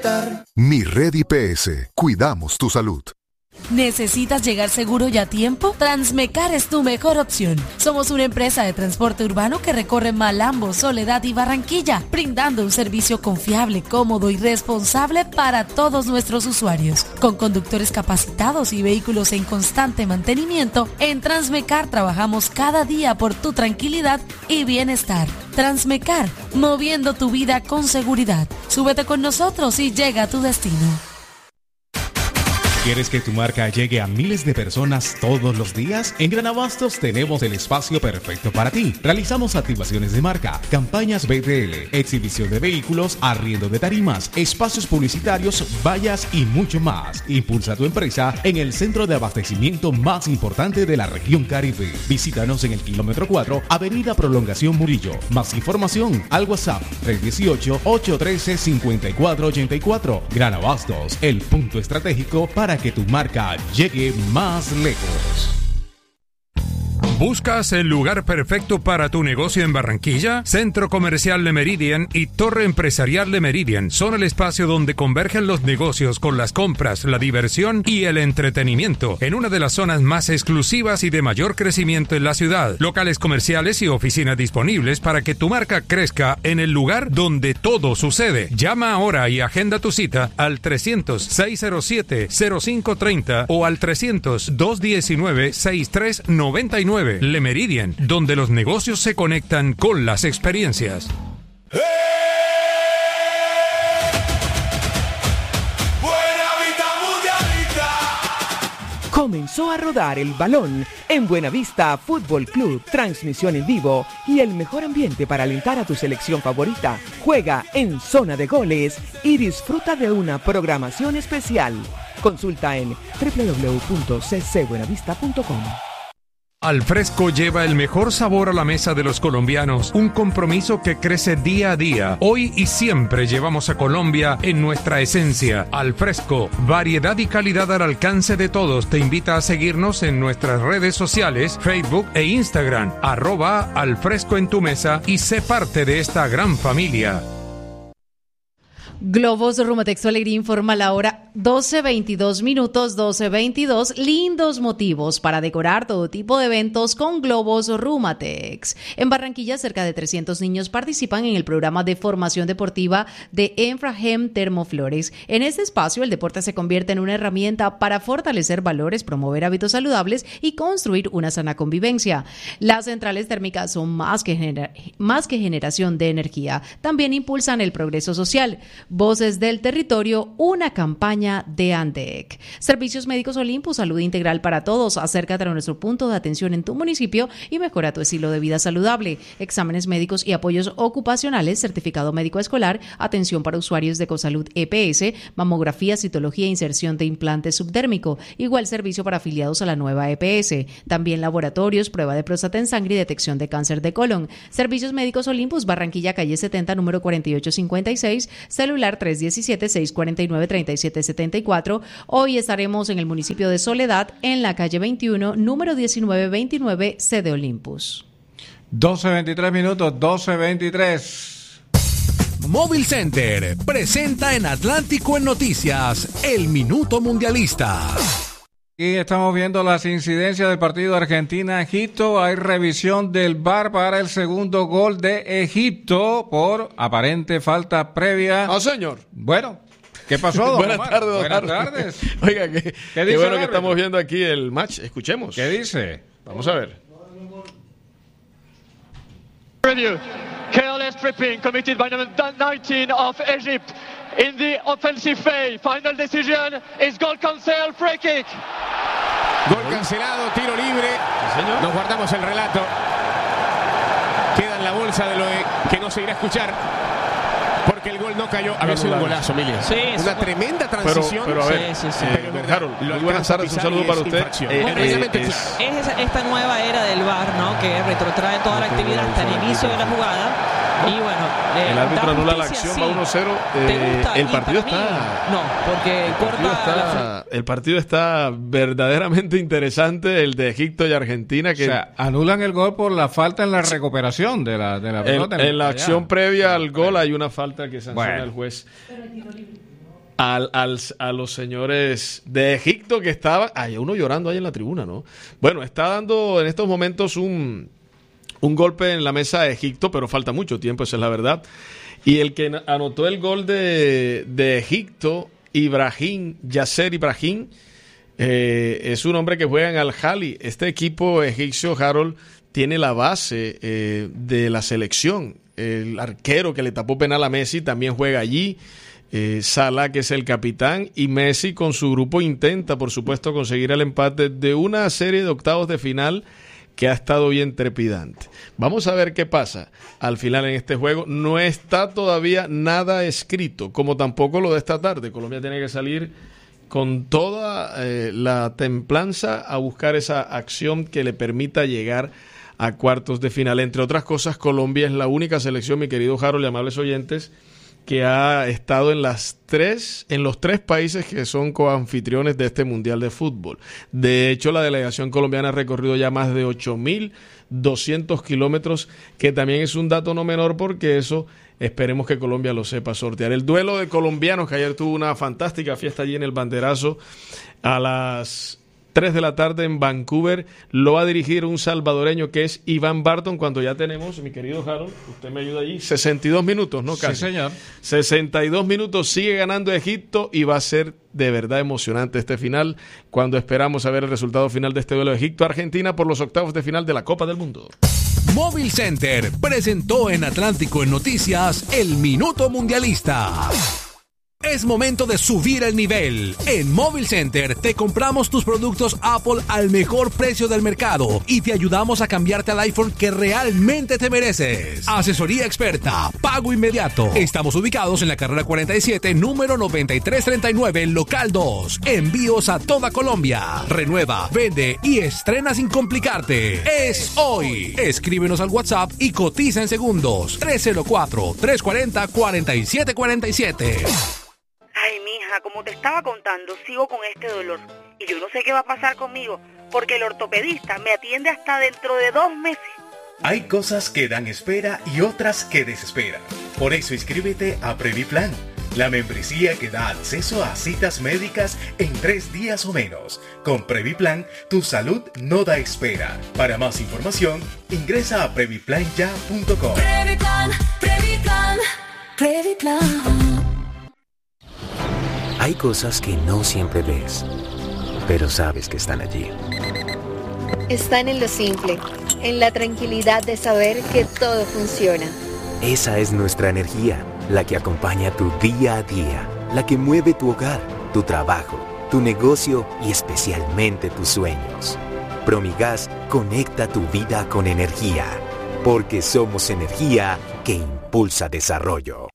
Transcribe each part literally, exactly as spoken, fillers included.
Transmecar. Mi Red I P S. Cuidamos tu salud. ¿Necesitas llegar seguro y a tiempo? Transmecar es tu mejor opción. Somos una empresa de transporte urbano que recorre Malambo, Soledad y Barranquilla, brindando un servicio confiable, cómodo y responsable para todos nuestros usuarios. Con conductores capacitados y vehículos en constante mantenimiento, en Transmecar trabajamos cada día por tu tranquilidad y bienestar. Transmecar, moviendo tu vida con seguridad. Súbete con nosotros y llega a tu destino. ¿Quieres que tu marca llegue a miles de personas todos los días? En Gran Abastos tenemos el espacio perfecto para ti. Realizamos activaciones de marca, campañas B T L, exhibición de vehículos, arriendo de tarimas, espacios publicitarios, vallas y mucho más. Impulsa tu empresa en el centro de abastecimiento más importante de la región Caribe. Visítanos en el kilómetro cuatro, Avenida Prolongación Murillo. Más información al WhatsApp tres uno ocho, ocho uno tres, cinco cuatro ocho cuatro. Gran Abastos, el punto estratégico para que tu marca llegue más lejos. ¿Buscas el lugar perfecto para tu negocio en Barranquilla? Centro Comercial Le Meridian y Torre Empresarial Le Meridian son el espacio donde convergen los negocios con las compras, la diversión y el entretenimiento en una de las zonas más exclusivas y de mayor crecimiento en la ciudad. Locales comerciales y oficinas disponibles para que tu marca crezca en el lugar donde todo sucede. Llama ahora y agenda tu cita al trescientos, seiscientos siete, cero cinco treinta o al trescientos, doscientos diecinueve, sesenta y tres noventa y nueve. Le Meridian, donde los negocios se conectan con las experiencias. ¡Eh! Buena Vista Mundialista. Comenzó a rodar el balón en Buenavista Fútbol Club. Transmisión en vivo y el mejor ambiente para alentar a tu selección favorita. Juega en zona de goles y disfruta de una programación especial. Consulta en doble u doble u doble u punto c c buenavista punto com. Alfresco lleva el mejor sabor a la mesa de los colombianos, un compromiso que crece día a día. Hoy y siempre llevamos a Colombia en nuestra esencia. Alfresco, variedad y calidad al alcance de todos. Te invita a seguirnos en nuestras redes sociales, Facebook e Instagram, arroba Alfresco en tu mesa y sé parte de esta gran familia. Globos Rumatex Alegría informa la hora doce veintidós minutos, doce veintidós. Lindos motivos para decorar todo tipo de eventos con Globos Rumatex. En Barranquilla, cerca de trescientos niños participan en el programa de formación deportiva de Enfrahem Termoflores. En este espacio, el deporte se convierte en una herramienta para fortalecer valores, promover hábitos saludables y construir una sana convivencia. Las centrales térmicas son más que, genera- más que generación de energía. También impulsan el progreso social. Voces del Territorio, una campaña de ANDEC. Servicios Médicos Olympus, salud integral para todos. Acércate a nuestro punto de atención en tu municipio y mejora tu estilo de vida saludable. Exámenes médicos y apoyos ocupacionales, certificado médico escolar, atención para usuarios de Ecosalud E P S, mamografía, citología e inserción de implante subdérmico. Igual servicio para afiliados a la nueva E P S. También laboratorios, prueba de próstata en sangre y detección de cáncer de colon. Servicios Médicos Olympus, Barranquilla, calle setenta, número cuarenta y ocho cincuenta y seis, celular tres uno siete, seis cuatro nueve, tres siete siete cuatro. Hoy estaremos en el municipio de Soledad, en la calle veintiuno, número diecinueve veintinueve, sede Olympus. doce veintitrés minutos, doce veintitrés. Móvil Center presenta en Atlántico en Noticias el Minuto Mundialista. Y estamos viendo las incidencias del partido Argentina-Egipto. Hay revisión del V A R para el segundo gol de Egipto por aparente falta previa. No, señor. Bueno, ¿qué pasó, don Buenas Omar? tardes, don Buenas Carlos. tardes. Oiga, qué, ¿Qué qué dice bueno el que árbitro? estamos viendo aquí el match. Escuchemos. ¿Qué dice? Vamos a ver. Review. Careless tripping committed by number nineteen of Egypt in the offensive phase. Final decision is goal cancel, free kick. Gol cancelado, tiro libre. Sí, señor. Nos guardamos el relato. Queda en la bolsa de lo de que no se irá a escuchar. Porque el gol no cayó. Había sido un golazo, Emilio. Sí, Una eso, tremenda Pero, transición. pero a ver, Sí, sí, sí. eh, don Harold, muy buenas tardes, un saludo para usted. Eh, Bueno, eh, precisamente es- es esa- esta nueva era del V A R, ¿no? Que retrotrae toda la actividad hasta el inicio de la jugada Y bueno, eh, el árbitro anula la acción, sí. va uno cero. Eh, el partido está. No, porque el corta. partido está, el partido está verdaderamente interesante, el de Egipto y Argentina. Que o sea, anulan el gol por la falta en la recuperación de la, de la pelota. En, en la acción allá. previa al gol hay una falta que sanciona bueno. el juez. Al, al, a los señores de Egipto que estaban. Hay uno llorando ahí en la tribuna, ¿no? Bueno, está dando en estos momentos un, un golpe en la mesa de Egipto, pero falta mucho tiempo, esa es la verdad. Y el que anotó el gol de, de Egipto, Ibrahim, Yasser Ibrahim, eh, es un hombre que juega en Al-Ahly. Este equipo egipcio, Harold, tiene la base eh, de la selección. El arquero que le tapó penal a Messi también juega allí. Eh, Salah, que es el capitán, y Messi con su grupo intenta, por supuesto, conseguir el empate de una serie de octavos de final que ha estado bien trepidante. Vamos a ver qué pasa al final en este juego. No está todavía nada escrito, como tampoco lo de esta tarde. Colombia tiene que salir con toda eh, la templanza a buscar esa acción que le permita llegar a cuartos de final. Entre otras cosas, Colombia es la única selección, mi querido Harold y amables oyentes, que ha estado en las tres, en los tres países que son coanfitriones de este Mundial de Fútbol. De hecho, la delegación colombiana ha recorrido ya más de ocho mil doscientos kilómetros, que también es un dato no menor, porque eso esperemos que Colombia lo sepa sortear. El duelo de colombianos, que ayer tuvo una fantástica fiesta allí en el Banderazo, a las tres de la tarde en Vancouver, lo va a dirigir un salvadoreño que es Iván Barton, cuando ya tenemos, mi querido Harold, usted me ayuda allí, sesenta y dos minutos, ¿no? Casi. Sí, señor. sesenta y dos minutos, sigue ganando Egipto y va a ser de verdad emocionante este final, cuando esperamos a ver el resultado final de este duelo de Egipto-Argentina por los octavos de final de la Copa del Mundo. Móvil Center presentó en Atlántico en Noticias el Minuto Mundialista. Es momento de subir el nivel. En Móvil Center te compramos tus productos Apple al mejor precio del mercado y te ayudamos a cambiarte al iPhone que realmente te mereces. Asesoría experta, pago inmediato. Estamos ubicados en la carrera cuarenta y siete, número noventa y tres treinta y nueve, local dos. Envíos a toda Colombia. Renueva, vende y estrena sin complicarte. Es hoy. Escríbenos al WhatsApp y cotiza en segundos. tres cero cuatro, tres cuatro cero, cuatro siete cuatro siete. Ay, mija, como te estaba contando, sigo con este dolor. Y yo no sé qué va a pasar conmigo, porque el ortopedista me atiende hasta dentro de dos meses. Hay cosas que dan espera y otras que desesperan. Por eso inscríbete a Previplan, la membresía que da acceso a citas médicas en tres días o menos. Con Previplan, tu salud no da espera. Para más información, ingresa a previplan ya punto com. Previplan, Previplan, Previplan. Hay cosas que no siempre ves, pero sabes que están allí. Están en lo simple, en la tranquilidad de saber que todo funciona. Esa es nuestra energía, la que acompaña tu día a día, la que mueve tu hogar, tu trabajo, tu negocio y especialmente tus sueños. Promigas conecta tu vida con energía, porque somos energía que impulsa desarrollo.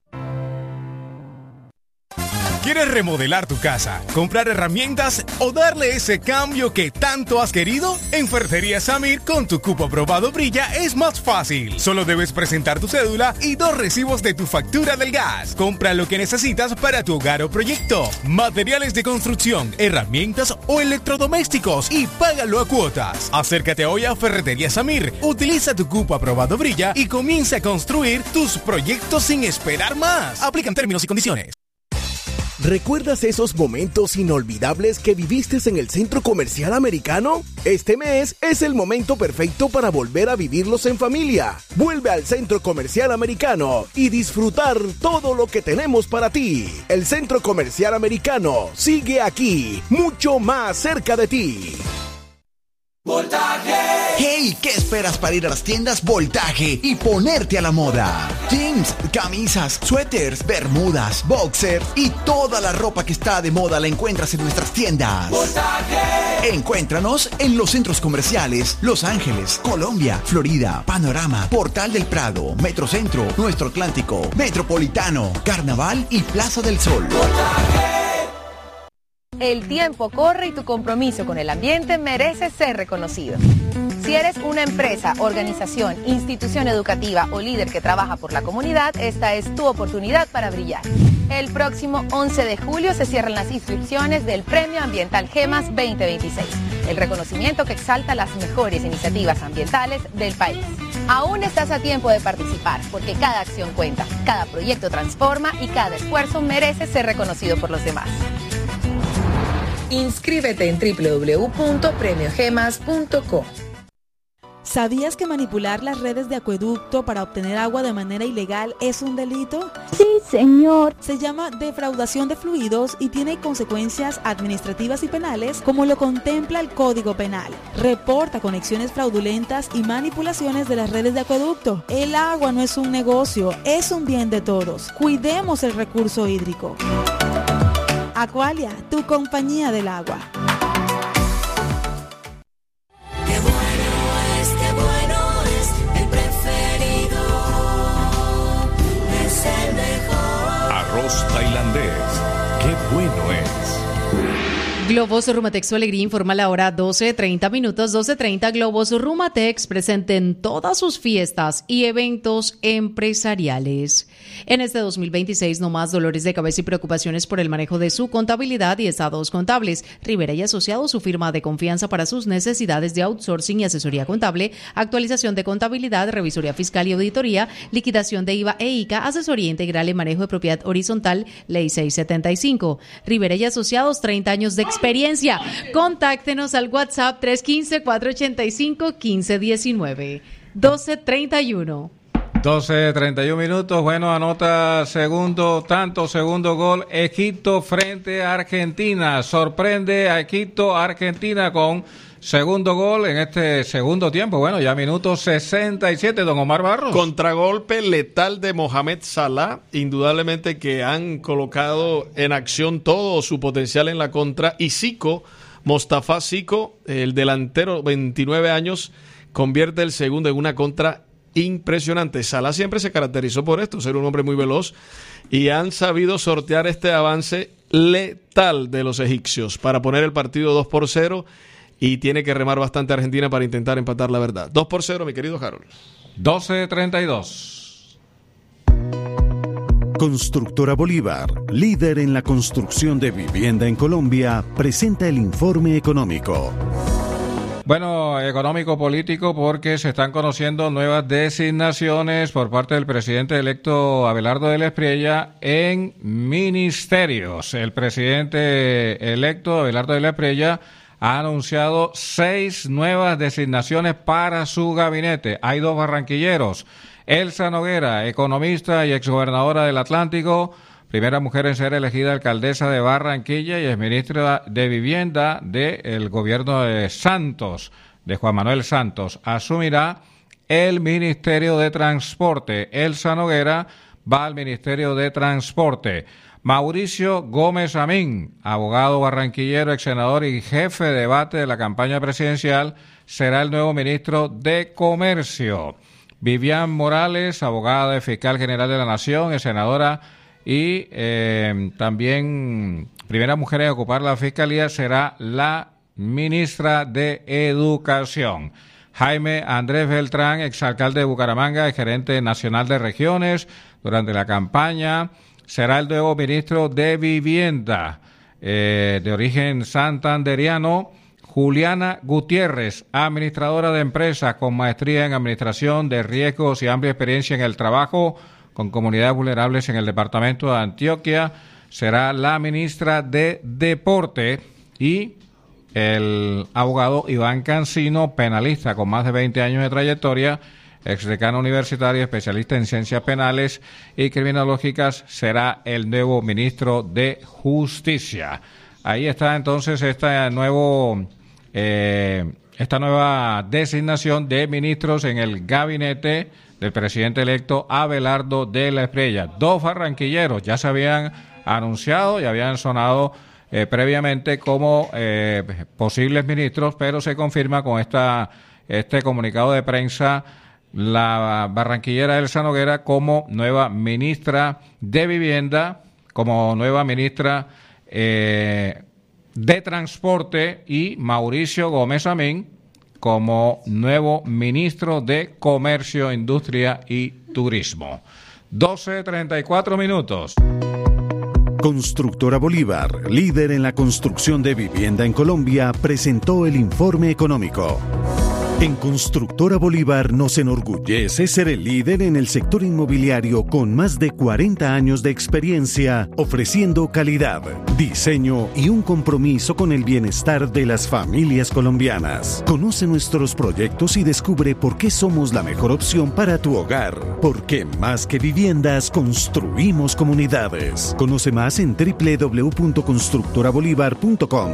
¿Quieres remodelar tu casa, comprar herramientas o darle ese cambio que tanto has querido? En Ferretería Samir, con tu cupo aprobado Brilla, es más fácil. Solo debes presentar tu cédula y dos recibos de tu factura del gas. Compra lo que necesitas para tu hogar o proyecto. Materiales de construcción, herramientas o electrodomésticos y págalo a cuotas. Acércate hoy a Ferretería Samir. Utiliza tu cupo aprobado Brilla y comienza a construir tus proyectos sin esperar más. Aplican términos y condiciones. ¿Recuerdas esos momentos inolvidables que viviste en el Centro Comercial Americano? Este mes es el momento perfecto para volver a vivirlos en familia. Vuelve al Centro Comercial Americano y disfrutar todo lo que tenemos para ti. El Centro Comercial Americano sigue aquí, mucho más cerca de ti. Voltaje. Hey, ¿qué esperas para ir a las tiendas Voltaje y ponerte a la moda? Jeans, camisas, suéteres, bermudas, boxers y toda la ropa que está de moda la encuentras en nuestras tiendas. Voltaje. Encuéntranos en los centros comerciales Los Ángeles, Colombia, Florida, Panorama, Portal del Prado, Metrocentro, Nuestro Atlántico, Metropolitano, Carnaval y Plaza del Sol. Voltaje. El tiempo corre y tu compromiso con el ambiente merece ser reconocido. Si eres una empresa, organización, institución educativa o líder que trabaja por la comunidad, esta es tu oportunidad para brillar. El próximo once de julio se cierran las inscripciones del Premio Ambiental GEMAS veinte veintiséis, el reconocimiento que exalta las mejores iniciativas ambientales del país. Aún estás a tiempo de participar, porque cada acción cuenta, cada proyecto transforma y cada esfuerzo merece ser reconocido por los demás. Inscríbete en doble u doble u doble u punto premio gemas punto com. ¿Sabías que manipular las redes de acueducto para obtener agua de manera ilegal es un delito? Sí, señor. Se llama defraudación de fluidos y tiene consecuencias administrativas y penales como lo contempla el Código Penal. Reporta conexiones fraudulentas y manipulaciones de las redes de acueducto. El agua no es un negocio, es un bien de todos. Cuidemos el recurso hídrico. Aqualia, tu compañía del agua. Arroz tailandés, qué bueno es. Globos Rumatex Su Alegría informa la hora doce treinta minutos, doce treinta. Globos Rumatex presente en todas sus fiestas y eventos empresariales. En este dos mil veintiséis, no más dolores de cabeza y preocupaciones por el manejo de su contabilidad y estados contables. Rivera y Asociados, su firma de confianza para sus necesidades de outsourcing y asesoría contable, actualización de contabilidad, revisoría fiscal y auditoría, liquidación de I V A e I C A, asesoría integral en manejo de propiedad horizontal, Ley seiscientos setenta y cinco. Rivera y Asociados, treinta años de experiencia. Contáctenos al WhatsApp tres uno cinco, cuatro ocho cinco, uno cinco uno nueve. doce treinta y uno. doce treinta y uno minutos. Bueno, anota segundo tanto, segundo gol. Egipto frente a Argentina. Sorprende a Egipto, Argentina con segundo gol en este segundo tiempo. Bueno, ya minuto sesenta y siete, don Omar Barros. Contragolpe letal de Mohamed Salah. Indudablemente que han colocado en acción todo su potencial en la contra. Y Zico, Mostafa Zico, el delantero, veintinueve años, convierte el segundo en una contra impresionante. Salah siempre se caracterizó por esto, ser un hombre muy veloz, y han sabido sortear este avance letal de los egipcios para poner el partido dos por cero, y tiene que remar bastante Argentina para intentar empatar, la verdad. dos por cero, mi querido Harold. doce treinta y dos. Constructora Bolívar, líder en la construcción de vivienda en Colombia, presenta el informe económico. Bueno, económico-político, porque se están conociendo nuevas designaciones por parte del presidente electo Abelardo de la Espriella en ministerios. El presidente electo Abelardo de la Espriella ha anunciado seis nuevas designaciones para su gabinete. Hay dos barranquilleros. Elsa Noguera, economista y exgobernadora del Atlántico, primera mujer en ser elegida alcaldesa de Barranquilla y exministra de Vivienda del gobierno de Santos, de Juan Manuel Santos. Asumirá el Ministerio de Transporte. Elsa Noguera va al Ministerio de Transporte. Mauricio Gómez Amín, abogado barranquillero, ex senador y jefe de debate de la campaña presidencial, será el nuevo ministro de Comercio. Vivian Morales, abogada de Fiscal General de la Nación, es senadora y eh, también primera mujer en ocupar la fiscalía, será la ministra de Educación. Jaime Andrés Beltrán, exalcalde de Bucaramanga y gerente nacional de regiones durante la campaña, será el nuevo ministro de Vivienda, eh, de origen santanderiano. Juliana Gutiérrez, administradora de empresas con maestría en administración de riesgos y amplia experiencia en el trabajo con comunidades vulnerables en el departamento de Antioquia, será la ministra de Deporte. Y el abogado Iván Cancino, penalista con más de veinte años de trayectoria, exdecano universitario, especialista en ciencias penales y criminológicas, será el nuevo ministro de Justicia. Ahí está entonces este nuevo, eh, esta nueva designación de ministros en el gabinete del presidente electo Abelardo de la Espriella. Dos barranquilleros ya se habían anunciado y habían sonado eh, previamente como eh, posibles ministros, pero se confirma con esta este comunicado de prensa la barranquillera Elsa Noguera como nueva ministra de Vivienda, como nueva ministra eh, de Transporte, y Mauricio Gómez Amín como nuevo ministro de Comercio, Industria y Turismo. doce treinta y cuatro minutos. Constructora Bolívar, líder en la construcción de vivienda en Colombia, presentó el informe económico. En Constructora Bolívar nos enorgullece ser el líder en el sector inmobiliario con más de cuarenta años de experiencia, ofreciendo calidad, diseño y un compromiso con el bienestar de las familias colombianas. Conoce nuestros proyectos y descubre por qué somos la mejor opción para tu hogar. Porque más que viviendas, construimos comunidades. Conoce más en doble u doble u doble u punto constructora bolívar punto com.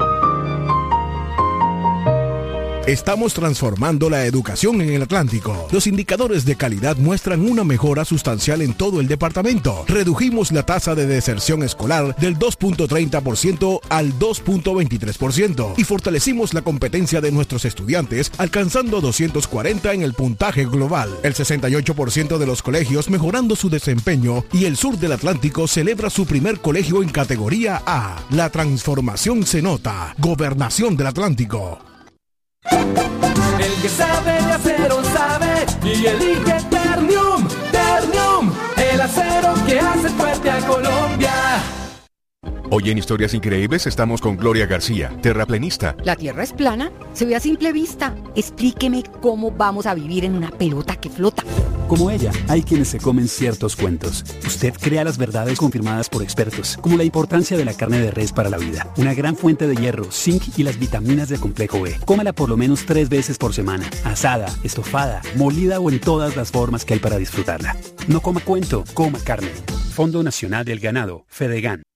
Estamos transformando la educación en el Atlántico. Los indicadores de calidad muestran una mejora sustancial en todo el departamento. Redujimos la tasa de deserción escolar del dos punto treinta por ciento al dos punto veintitrés por ciento y fortalecimos la competencia de nuestros estudiantes alcanzando doscientos cuarenta en el puntaje global. El sesenta y ocho por ciento de los colegios mejorando su desempeño y el sur del Atlántico celebra su primer colegio en categoría A. La transformación se nota. Gobernación del Atlántico. El que sabe de acero sabe y elige Ternium, Ternium, el acero que hace fuerte a Colombia. Hoy en Historias Increíbles estamos con Gloria García, terraplenista. ¿La Tierra es plana? Se ve a simple vista. Explíqueme cómo vamos a vivir en una pelota que flota. Como ella, hay quienes se comen ciertos cuentos. Usted crea las verdades confirmadas por expertos, como la importancia de la carne de res para la vida, una gran fuente de hierro, zinc y las vitaminas del complejo B. Cómala por lo menos tres veces por semana, asada, estofada, molida o en todas las formas que hay para disfrutarla. No coma cuento, coma carne. Fondo Nacional del Ganado, Fedegan.